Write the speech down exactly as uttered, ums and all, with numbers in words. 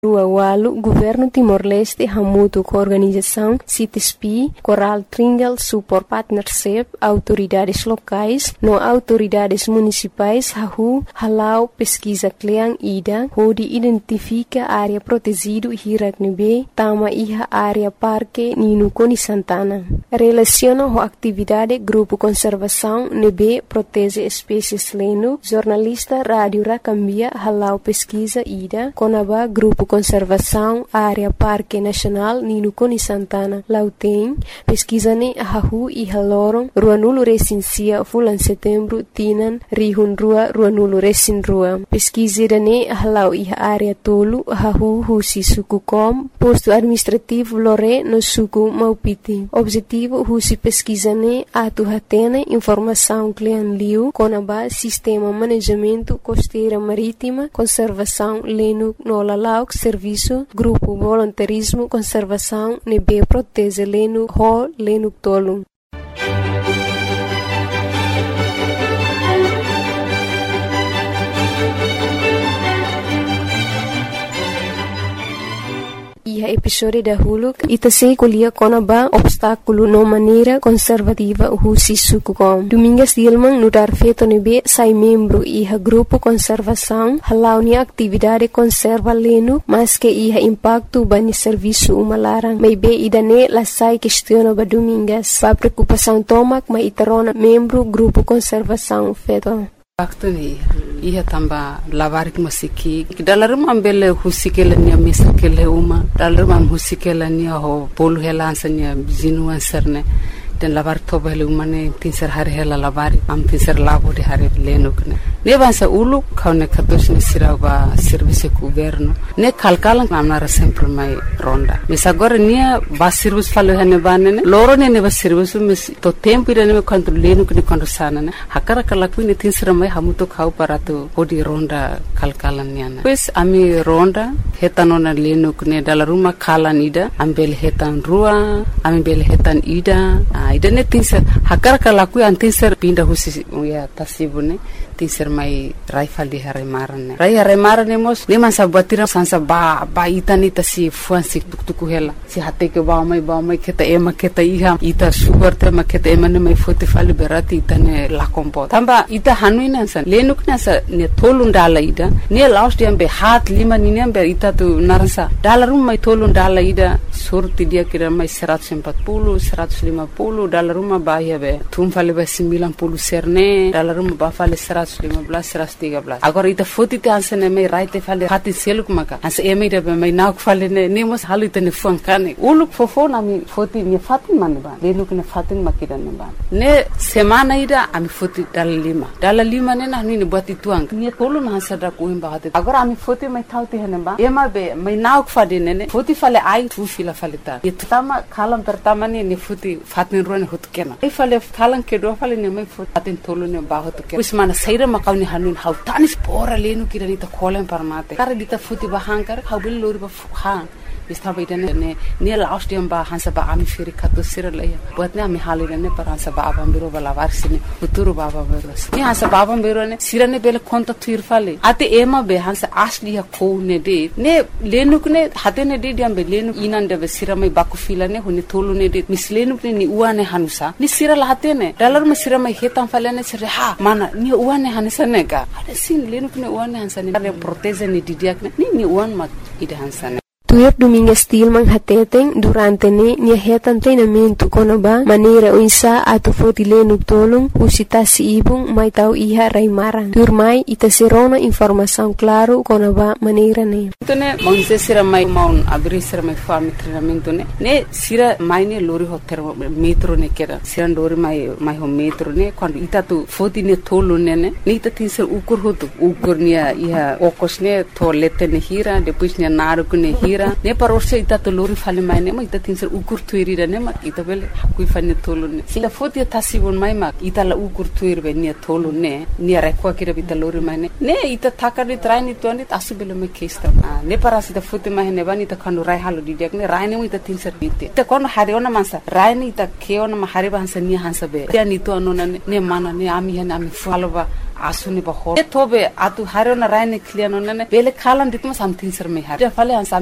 Rua Walu, Governo Timor-Leste hamutu com a organização C I T S P, Coral Tringal Support Partnership, autoridades locais, no autoridades municipais, hahu, halau pesquisa kleang ida, onde identifica área protegido hirak nebe, tama iha área parque Ninu Koni Santana. Relaciona com a atividade Grupo Conservação nebe protege espécies leno, jornalista Rádio Rakambia, halau pesquisa ida, conaba Grupo Conservação Área Parque Nacional Ninu Koni Santana. Lauteng, pesquisa ne ahahu e halorong, ruanulu resinsia fulan setembro tinan rihun rua ruanulu resin rua. Pesquisa ne halau iha área tolu ahahu husi suku kom, posto administrativo lore no suku Maupiti. Objetivo husi pesquisa ne atu hatene informação klean liu conaba sistema manejamento costeira marítima, conservação lenu no lalau serviço, grupo voluntarismo, conservação, nebe protege lenu ho lenu tolu. Iha episode dahulu ita se kuliah konaba obstáculo no maneira conservativa husi suku kom. Domingas dilmang nudar feto nebe sai membro iha grupo conservação halau ni atividade conserva lenu mas que iha impacto bani serviço umalarang. Maybe idane la sai questiona ba domingas. Pa preocupação tomak ma itarona membro grupo conservação feto. Waktu ni ia tamba lavar ki masiki dalam rumah bele husikela ni mesa kele uma dalam rumah husikela ni ho polu helansanya jinu anserne dan lavar to bele uma ne tinsar hari hela lavar am tinsar lavo di hari lenuk ne ne bansa ulu kaune katos ni siraba service governo ne kalkalan amnara sempre mai ronda mesa agora ni ba service falo hane banene loro ne ne ba service mes to tempo ida ne quanto lenuk ne quando sana ne hakara kalaku ne tinsar mai hamuto kau paratu podi ronda kalkalan niana pues ami ronda hetanona lenuk ne dalam rumah kalan ida ambel hetan rua ami bel hetan ida ida ne tinsar hakara kalaku an tinsar pindah husi ya tasibune tinsar mai raifal di hari marane rai hari marane mos ne man sabatira sansa ba ba itani tasi fuansi tuktuku hela si hate ke ba mai ba mai keta ema keta iha ita sugar te ma keta ema ne mai fote fali berati itane la kompo tamba ita hanuina san lenuk na sa ne tolun dala ida ne last dia be hat lima ni ne be ita tu naransa dala rum mai tolun dala ida surti dia kira mai seratus empat puluh seratus lima puluh dala rumah bahia be tum fali be sembilan puluh serne dala rumah ba fali seratus lima belas seratus tiga belas agora ita foto te ansene mai raite fale hati seluk maka as eme ida be mai nak fale ne ne mos halu te ne fuankane uluk fofo na mi foto ni fatin man ba lenuk ne fatin makida ne ba ne semana ida ami foto dala lima dala lima ne na ni ne buat ituang ni tolu na hasada ko imba hate agora ami foto mai tauti hene ba ema be mai nak fade ne ne foto fale ai tu fila fale ta itama kalam pertama ne ne foto fatin ro ne hot kena ai fale kalan ke do fale ne mai foto fatin tolu ne ba hot kena wis mana saira makawni hanun hau tanis pora lenu kira dita kolen parmate kare dita futi bahangkar hau bil lori ba hang istaba ida ne ne last dia ba hansa ba ami firi kato siralaya buat ne ami halira ne par hansa ba abam biro bala varsine uturu baba beros ne hansa ba abam biro ne sirane bele konta tuir fale ate ema be hansa asli ha ko ne de ne lenu ne hate ne de dia be lenu inan de sirame baku fila ne hone tolu ne de mis lenu ne ni uane hanusa ni sirala hate ne dalar me sirame hetan fale ne sire ha mana ni uane hanusa ne ka ade sin lenu ne uane hansa ne de proteze ni didiak ne ni uan mat ide hansa ne Tuir domingas tilmang hateteng durante ne nia hetan treinamento konaba maneira uinsa atu foti lenuk tolong usita si ibung mai tau iha raimarang. Tuir mai ita serona informação claro konaba maneira ne. Itu ne maunse sira mai maun abri sira mai fami treinamento ne. Ne sira mai ne lori ho metro ne kera. Sira lori mai mai ho metro ne quando ita tu foti ne tolu ne ne. Ne ita tinser ukur hotu ukur nia iha okos ne to lete ne hira depois nia naru ne hira ira ne parorse ita tolori fale mai ne ma ita tinser ukur tuiri ne ma ita bele kui fane tolo ne sila fotia tasibon mai ma ita la ukur tuiri be ne tolo ne ne rekwa kira bita lori mai ne ne ita takari traini tuani tasubele me kesta ne parasita fote mai ne bani ita kanu rai halo di nek ne rai ne ita tinser ite ita kono hari ona mansa rai ne ita keona ma hari bansa ni hansa be ya ni to anona ne mana ne ami ya ami faloba asuni ba ho e tobe atu hari ona rai ne kliano ne bele khalan ditma samtin ser me hari fale